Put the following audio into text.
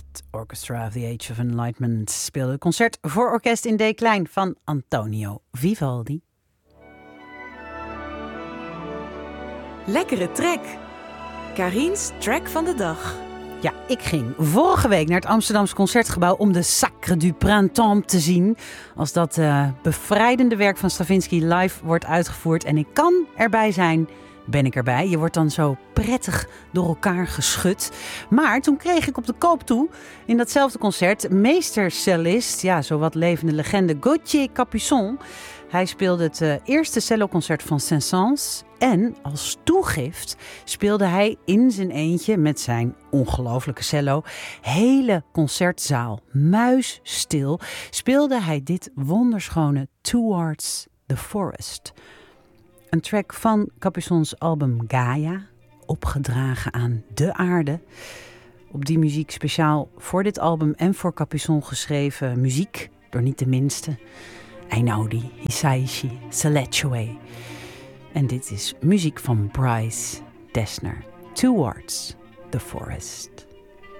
Het Orchestra of the Age of Enlightenment speelde concert voor orkest in D klein van Antonio Vivaldi. Lekkere track. Karin's track van de dag. Ja, ik ging vorige week naar het Amsterdamse Concertgebouw om de Sacre du Printemps te zien. Als dat bevrijdende werk van Stravinsky live wordt uitgevoerd en ik kan erbij zijn, ben ik erbij. Je wordt dan zo prettig door elkaar geschud. Maar toen kreeg ik op de koop toe, in datzelfde concert, meestercellist, ja, zowat levende legende, Gauthier Capuçon. Hij speelde het eerste celloconcert van Saint-Saëns en als toegift speelde hij in zijn eentje met zijn ongelofelijke cello hele concertzaal muisstil. Speelde hij dit wonderschone Towards the Forest. Een track van Capuçons album Gaia, opgedragen aan de aarde. Op die muziek speciaal voor dit album en voor Capuçon geschreven muziek, door niet de minste, Einaudi Hisaishi Selechwe. En dit is muziek van Bryce Dessner, Towards the Forest.